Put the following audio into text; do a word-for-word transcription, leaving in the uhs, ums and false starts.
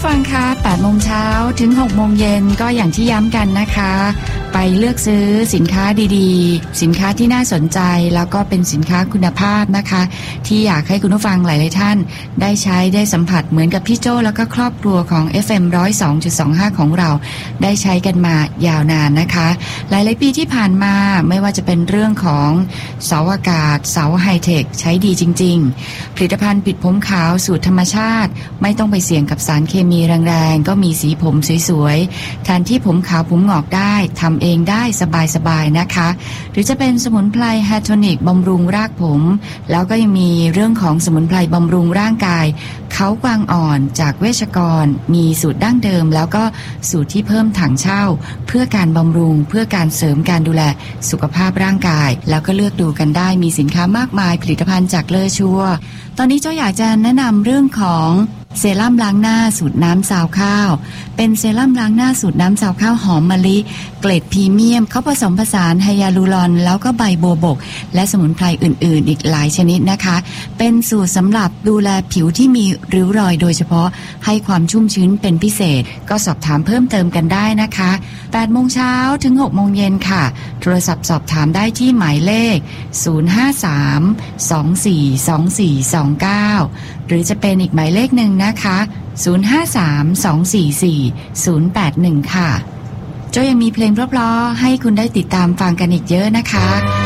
ผู้ฟังคะแปดโมงเช้าถึงหกโมงเย็นก็อย่างที่ย้ำกันนะคะไปเลือกซื้อสินค้าดีๆสินค้าที่น่าสนใจแล้วก็เป็นสินค้าคุณภาพนะคะที่อยากให้คุณผู้ฟังหลายๆท่านได้ใช้ได้สัมผัสเหมือนกับพี่โจ้แล้วก็ครอบครัวของ เอฟ เอ็ม หนึ่งศูนย์สองจุดสองห้า ของเราได้ใช้กันมายาวนานนะคะหลายๆปีที่ผ่านมาไม่ว่าจะเป็นเรื่องของเสาอากาศเสาไฮเทคใช้ดีจริงๆผลิตภัณฑ์ปิดผมขาวสูตรธรรมชาติไม่ต้องไปเสี่ยงกับสารเคมีแรงๆก็มีสีผมสวยๆแทนที่ผมขาวผมงอกได้ทำเองได้สบายๆนะคะหรือจะเป็นสมุนไพรแฮโทนิกบำรุงรากผมแล้วก็ยังมีเรื่องของสมุนไพรบำรุงร่างกายเขากวางอ่อนจากเวชกรมีสูตรดั้งเดิมแล้วก็สูตรที่เพิ่มถังเช่าเพื่อการบำรุงเพื่อการเสริมการดูแลสุขภาพร่างกายแล้วก็เลือกดูกันได้มีสินค้ามากมายผลิตภัณฑ์จากเลอชัวตอนนี้เจ้าอยากจะแนะนำเรื่องของเซรั่มล้างหน้าสูตรน้ำซาวข้าวเป็นเซรั่มล้างหน้าสูตรน้ำซาวข้าวหอมมะลิเกรดพรีเมียมเขาผสมผสานไฮยาลูรอนแล้วก็ใบโบวบกและสมุนไพรอื่นๆอีกหลายชนิดนะคะเป็นสูตรสำหรับดูแลผิวที่มีริ้วรอยโดยเฉพาะให้ความชุ่มชื้นเป็นพิเศษก็สอบถามเพิ่มเติมกันได้นะคะแปดโมงเช้าถึงหกโมงเย็นค่ะโทรศัพท์สอบถามได้ที่หมายเลขศูนย์ ห้า สาม สอง สี่ สอง สี่ สอง เก้าหรือจะเป็นอีกหมายเลขหนึ่งนะคะศูนย์ ห้า สาม สอง สี่ สี่ ศูนย์ แปด หนึ่งค่ะเจ้ายังมีเพลงเพราะๆให้คุณได้ติดตามฟังกันอีกเยอะนะคะ